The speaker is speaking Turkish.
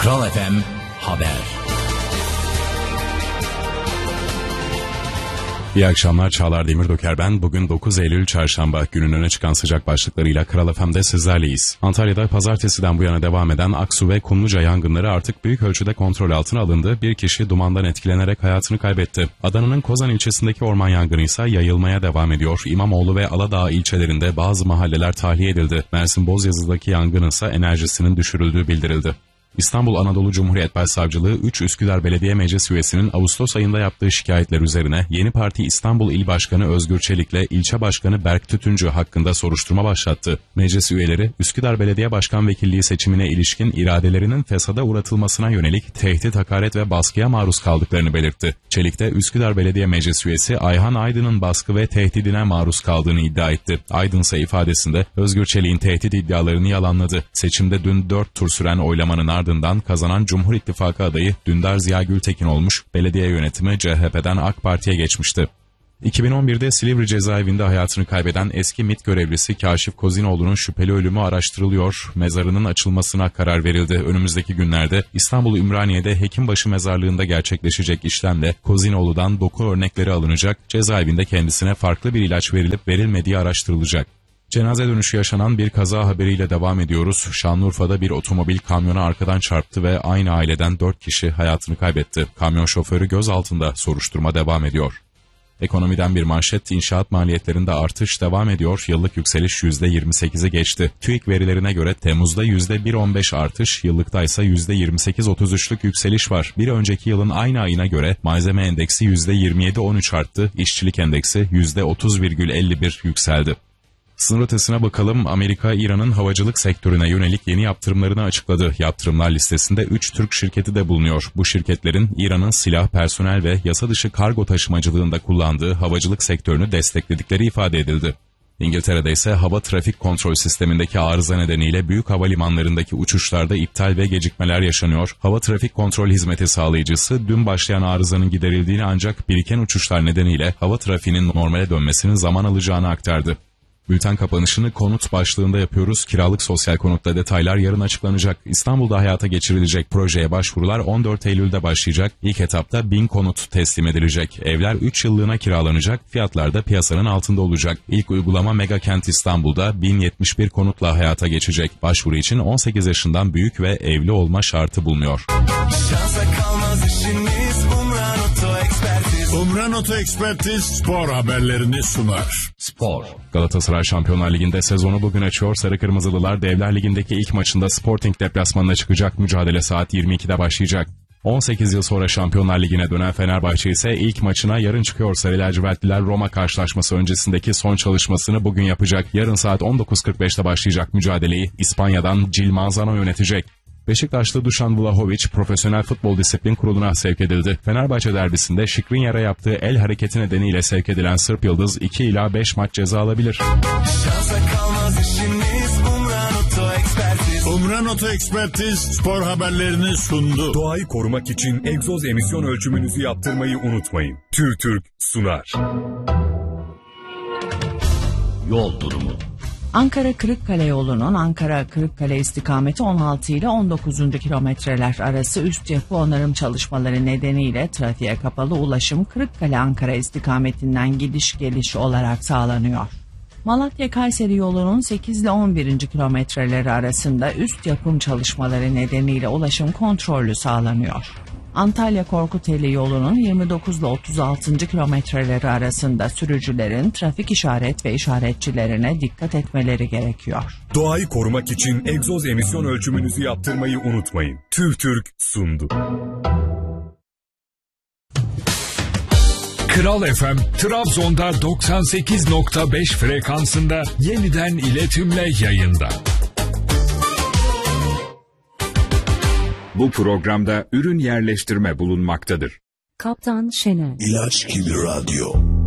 Kral FM Haber. İyi akşamlar, Çağlar Demirdöker ben. Bugün 9 Eylül Çarşamba, günün öne çıkan sıcak başlıklarıyla Kral FM'de sizlerleyiz. Antalya'da pazartesiden bu yana devam eden Aksu ve Kumluca yangınları artık büyük ölçüde kontrol altına alındı. Bir kişi dumandan etkilenerek hayatını kaybetti. Adana'nın Kozan ilçesindeki orman yangını ise yayılmaya devam ediyor. İmamoğlu ve Aladağ ilçelerinde bazı mahalleler tahliye edildi. Mersin Bozyazı'daki yangının ise enerjisinin düşürüldüğü bildirildi. İstanbul Anadolu Cumhuriyet Başsavcılığı 3 Üsküdar Belediye Meclis üyesinin Ağustos ayında yaptığı şikayetler üzerine Yeni Parti İstanbul İl Başkanı Özgür Çelik'le ilçe başkanı Berk Tütüncü hakkında soruşturma başlattı. Meclis üyeleri Üsküdar Belediye Başkan Vekilliği seçimine ilişkin iradelerinin fesada uğratılmasına yönelik tehdit, hakaret ve baskıya maruz kaldıklarını belirtti. Çelik de Üsküdar Belediye Meclis üyesi Ayhan Aydın'ın baskı ve tehdidine maruz kaldığını iddia etti. Aydın ise ifadesinde Özgür Çelik'in tehdit iddialarını yalanladı. Seçimde dün 4 tur süren oylamanın ardından kazanan Cumhur İttifakı adayı Dündar Ziya Gültekin olmuş, belediye yönetimi CHP'den AK Parti'ye geçmişti. 2011'de Silivri cezaevinde hayatını kaybeden eski MİT görevlisi Kaşif Kozinoğlu'nun şüpheli ölümü araştırılıyor. Mezarının açılmasına karar verildi. Önümüzdeki günlerde İstanbul Ümraniye'de Hekimbaşı Mezarlığı'nda gerçekleşecek işlemle Kozinoğlu'dan doku örnekleri alınacak. Cezaevinde kendisine farklı bir ilaç verilip verilmediği araştırılacak. Cenaze dönüşü yaşanan bir kaza haberiyle devam ediyoruz. Şanlıurfa'da bir otomobil kamyona arkadan çarptı ve aynı aileden 4 kişi hayatını kaybetti. Kamyon şoförü gözaltında, soruşturma devam ediyor. Ekonomiden bir manşet, inşaat maliyetlerinde artış devam ediyor. Yıllık yükseliş %28'i geçti. TÜİK verilerine göre Temmuz'da %1.15 artış, yıllıkta ise %28.33'lük yükseliş var. Bir önceki yılın aynı ayına göre malzeme endeksi %27.13 arttı, işçilik endeksi %30,51 yükseldi. Sınır ötesine bakalım. Amerika, İran'ın havacılık sektörüne yönelik yeni yaptırımlarını açıkladı. Yaptırımlar listesinde 3 Türk şirketi de bulunuyor. Bu şirketlerin İran'ın silah, personel ve yasa dışı kargo taşımacılığında kullandığı havacılık sektörünü destekledikleri ifade edildi. İngiltere'de ise hava trafik kontrol sistemindeki arıza nedeniyle büyük havalimanlarındaki uçuşlarda iptal ve gecikmeler yaşanıyor. Hava trafik kontrol hizmeti sağlayıcısı dün başlayan arızanın giderildiğini ancak biriken uçuşlar nedeniyle hava trafiğinin normale dönmesinin zaman alacağını aktardı. Bülten kapanışını konut başlığında yapıyoruz. Kiralık sosyal konutta detaylar yarın açıklanacak. İstanbul'da hayata geçirilecek projeye başvurular 14 Eylül'de başlayacak. İlk etapta 1000 konut teslim edilecek. Evler 3 yıllığına kiralanacak. Fiyatlar da piyasanın altında olacak. İlk uygulama Mega Kent İstanbul'da 1071 konutla hayata geçecek. Başvuru için 18 yaşından büyük ve evli olma şartı bulunuyor. Şansa kalmaz işimiz, Umran Oto Ekspertiz spor haberlerini sunar. Spor. Galatasaray Şampiyonlar Ligi'nde sezonu bugün açıyor. Sarı Kırmızılılar Devler Ligi'ndeki ilk maçında Sporting deplasmanına çıkacak. Mücadele saat 22'de başlayacak. 18 yıl sonra Şampiyonlar Ligi'ne dönen Fenerbahçe ise ilk maçına yarın çıkıyor. Sarı lacivertliler Roma karşılaşması öncesindeki son çalışmasını bugün yapacak. Yarın saat 19.45'te başlayacak mücadeleyi İspanya'dan Gil Manzano yönetecek. Beşiktaşlı Dušan Vlahović Profesyonel Futbol Disiplin Kurulu'na sevk edildi. Fenerbahçe derbisinde Skriniar'a yaptığı el hareketi nedeniyle sevk edilen Sırp Yıldız 2 ila 5 maç ceza alabilir. Umran Oto Ekspertiz spor haberlerini sundu. Doğayı korumak için egzoz emisyon ölçümünüzü yaptırmayı unutmayın. TÜRTÜRK sunar. Yol durumu. Ankara-Kırıkkale yolunun Ankara-Kırıkkale istikameti 16 ile 19. kilometreler arası üst yapı onarım çalışmaları nedeniyle trafiğe kapalı ulaşım Kırıkkale-Ankara istikametinden gidiş geliş olarak sağlanıyor. Malatya-Kayseri yolunun 8 ile 11. kilometreleri arasında üst yapım çalışmaları nedeniyle ulaşım kontrollü sağlanıyor. Antalya-Korkuteli yolunun 29 ile 36. kilometreleri arasında sürücülerin trafik işaret ve işaretçilerine dikkat etmeleri gerekiyor. Doğayı korumak için egzoz emisyon ölçümünüzü yaptırmayı unutmayın. TÜRTÜRK sundu. Kral FM, Trabzon'da 98.5 frekansında yeniden iletimle yayında. Bu programda ürün yerleştirme bulunmaktadır. Kaptan Şener. İlaç gibi radyo.